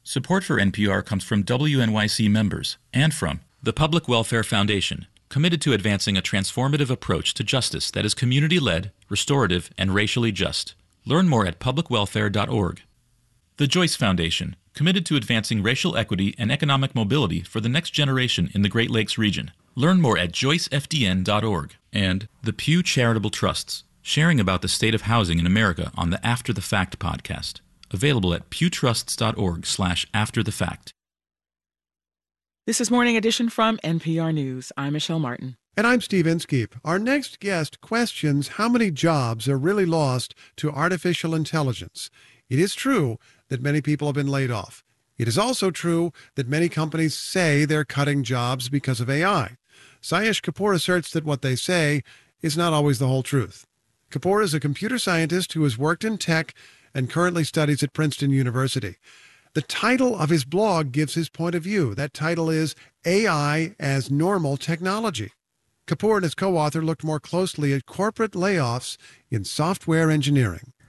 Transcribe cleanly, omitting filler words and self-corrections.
Support for NPR comes from WNYC members and from the Public Welfare Foundation, committed to advancing a transformative approach to justice that is community-led, restorative, and racially just. Learn more at publicwelfare.org. The Joyce Foundation, committed to advancing racial equity and economic mobility for the next generation in the Great Lakes region. Learn more at joycefdn.org. And the Pew Charitable Trusts, sharing about the state of housing in America on the After the Fact podcast. Available at pewtrusts.org/afterthefact. This is Morning Edition from NPR News. I'm Michelle Martin. And I'm Steve Inskeep. Our next guest questions how many jobs are really lost to artificial intelligence. It is true that many people have been laid off. It is also true that many companies say they're cutting jobs because of AI. Sayesh Kapoor asserts that what they say is not always the whole truth. Kapoor is a computer scientist who has worked in tech and currently studies at Princeton University. The title of his blog gives his point of view. That title is AI as Normal Technology. Kapoor and his co-author looked more closely at corporate layoffs in software engineering.